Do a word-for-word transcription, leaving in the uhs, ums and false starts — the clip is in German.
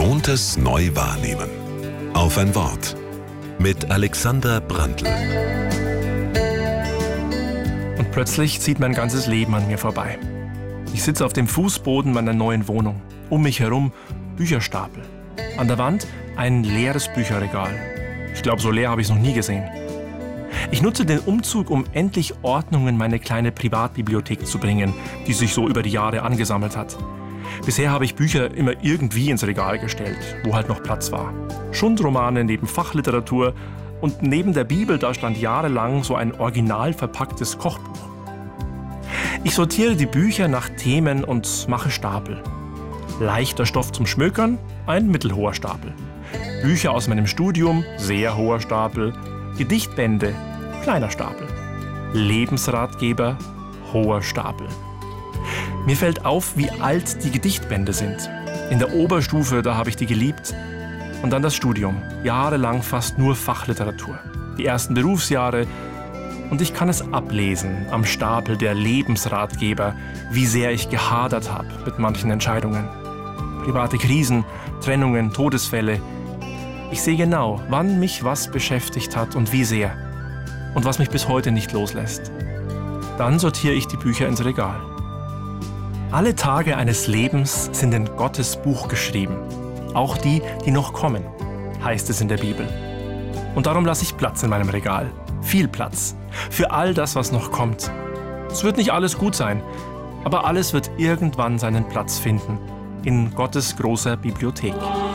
Gewohntes neu wahrnehmen. Auf ein Wort. Mit Alexander Brandl. Und plötzlich zieht mein ganzes Leben an mir vorbei. Ich sitze auf dem Fußboden meiner neuen Wohnung. Um mich herum Bücherstapel. An der Wand ein leeres Bücherregal. Ich glaube, so leer habe ich es noch nie gesehen. Ich nutze den Umzug, um endlich Ordnung in meine kleine Privatbibliothek zu bringen, die sich so über die Jahre angesammelt hat. Bisher habe ich Bücher immer irgendwie ins Regal gestellt, wo halt noch Platz war. Schundromane neben Fachliteratur und neben der Bibel, da stand jahrelang so ein original verpacktes Kochbuch. Ich sortiere die Bücher nach Themen und mache Stapel. Leichter Stoff zum Schmökern, ein mittelhoher Stapel. Bücher aus meinem Studium, sehr hoher Stapel. Gedichtbände, kleiner Stapel. Lebensratgeber, hoher Stapel. Mir fällt auf, wie alt die Gedichtbände sind. In der Oberstufe, da habe ich die geliebt. Und dann das Studium, jahrelang fast nur Fachliteratur. Die ersten Berufsjahre. Und ich kann es ablesen am Stapel der Lebensratgeber, wie sehr ich gehadert habe mit manchen Entscheidungen. Private Krisen, Trennungen, Todesfälle. Ich sehe genau, wann mich was beschäftigt hat und wie sehr. Und was mich bis heute nicht loslässt. Dann sortiere ich die Bücher ins Regal. Alle Tage eines Lebens sind in Gottes Buch geschrieben. Auch die, die noch kommen, heißt es in der Bibel. Und darum lasse ich Platz in meinem Regal. Viel Platz. Für all das, was noch kommt. Es wird nicht alles gut sein, aber alles wird irgendwann seinen Platz finden. In Gottes großer Bibliothek.